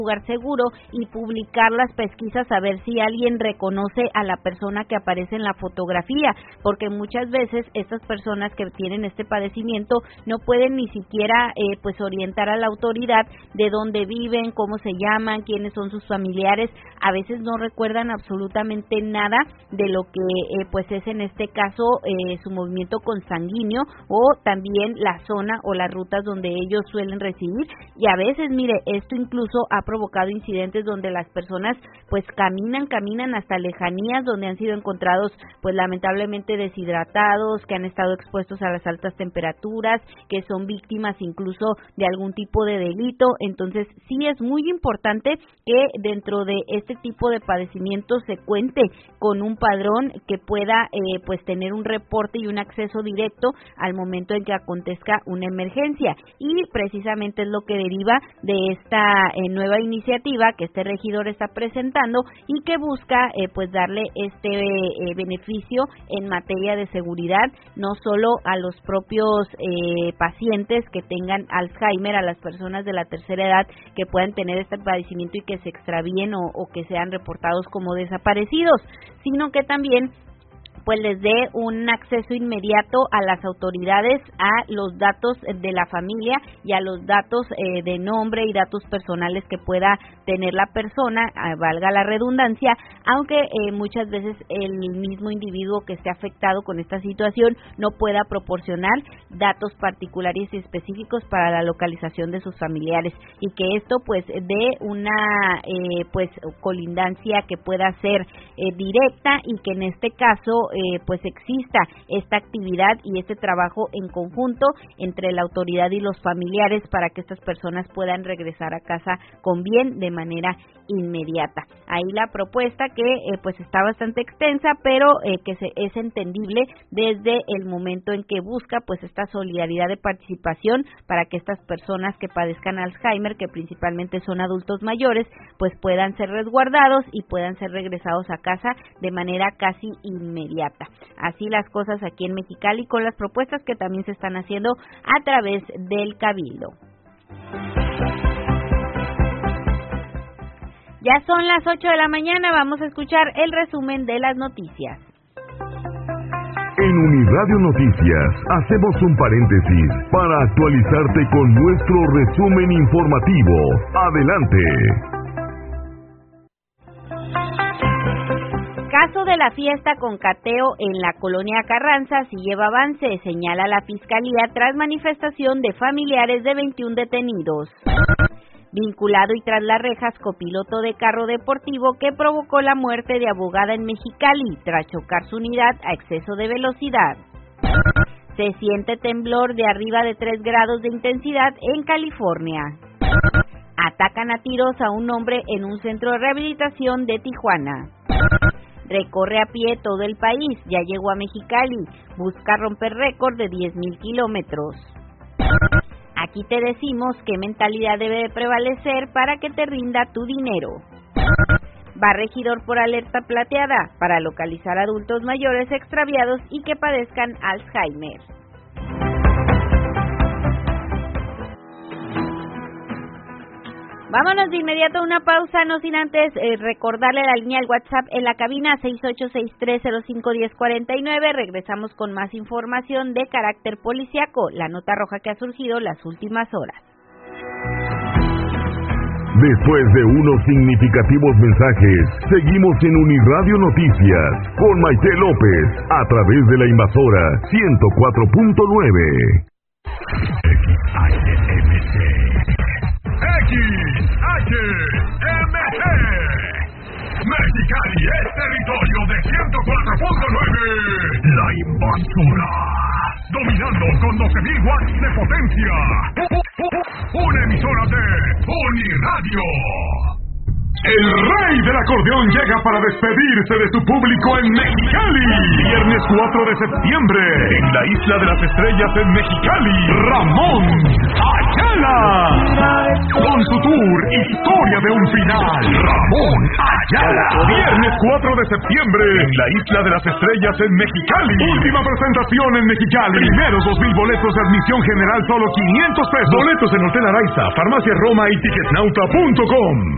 lugar seguro y publicar las pesquisas a ver si alguien reconoce a la persona que aparece en la fotografía, porque muchas veces estas personas que tienen este padecimiento no pueden ni siquiera pues orientar a la autoridad de dónde viven, cómo se llaman, quiénes son sus familiares. A veces no recuerdan absolutamente nada de lo que pues es en este caso su movimiento consanguíneo o también la zona o las rutas donde ellos suelen residir, y a veces, mire, esto incluso ha provocado incidentes donde las personas pues caminan hasta lejanías, donde han sido encontrados pues lamentablemente deshidratados, que han estado expuestos a las altas temperaturas, que son víctimas incluso de algún tipo de delito. Entonces sí es muy importante que dentro de este tipo de padecimientos se cuente con un padrón que pueda pues tener un reporte y un acceso directo al momento en que acontezca una emergencia, y precisamente es lo que deriva de esta nueva iniciativa que este regidor está presentando y que busca pues darle este beneficio en materia de seguridad, no solo a los propios pacientes que tengan Alzheimer, a las personas de la tercera edad que puedan tener este padecimiento y que se extravíen o que sean reportados como desaparecidos, sino que también pues les dé un acceso inmediato a las autoridades a los datos de la familia y a los datos de nombre y datos personales que pueda tener la persona, valga la redundancia, aunque muchas veces el mismo individuo que esté afectado con esta situación no pueda proporcionar datos particulares y específicos para la localización de sus familiares, y que esto pues dé una pues colindancia que pueda ser directa, y que en este caso pues exista esta actividad y este trabajo en conjunto entre la autoridad y los familiares para que estas personas puedan regresar a casa con bien de manera inmediata. Ahí la propuesta que pues está bastante extensa, pero que es entendible desde el momento en que busca pues esta solidaridad de participación para que estas personas que padezcan Alzheimer, que principalmente son adultos mayores, pues puedan ser resguardados y puedan ser regresados a casa de manera casi inmediata. Así las cosas aquí en Mexicali, con las propuestas que también se están haciendo a través del Cabildo. Ya son las 8 de la mañana, vamos a escuchar el resumen de las noticias. En Uniradio Noticias hacemos un paréntesis para actualizarte con nuestro resumen informativo. Adelante. Caso de la fiesta con cateo en la colonia Carranza sí lleva avance, señala la Fiscalía tras manifestación de familiares de 21 detenidos. Vinculado y tras las rejas copiloto de carro deportivo que provocó la muerte de abogada en Mexicali tras chocar su unidad a exceso de velocidad. Se siente temblor de arriba de 3 grados de intensidad en California. Atacan a tiros a un hombre en un centro de rehabilitación de Tijuana. Recorre a pie todo el país, ya llegó a Mexicali, busca romper récord de 10,000 kilómetros. Aquí te decimos qué mentalidad debe de prevalecer para que te rinda tu dinero. Va regidor por alerta plateada para localizar adultos mayores extraviados y que padezcan Alzheimer. Vámonos de inmediato a una pausa, no sin antes recordarle la línea del WhatsApp en la cabina 6863051049. Regresamos con más información de carácter policiaco, la nota roja que ha surgido las últimas horas. Después de unos significativos mensajes, seguimos en Uniradio Noticias con Maite López a través de la invasora 104.9. XHMG. Mexicali es territorio de 104.9. La invasora. Dominando con 12,000 watts de potencia. Una emisora de Uniradio. El rey del acordeón llega para despedirse de su público en Mexicali. Viernes 4 de septiembre, en la Isla de las Estrellas en Mexicali, Ramón Ayala. Con su tour Historia de un Final, Ramón Ayala. Viernes 4 de septiembre, en la Isla de las Estrellas en Mexicali. Última presentación en Mexicali. Primeros 2,000 boletos de admisión general, solo $500. Boletos en Hotel Araiza, Farmacia Roma y Ticketnauta.com.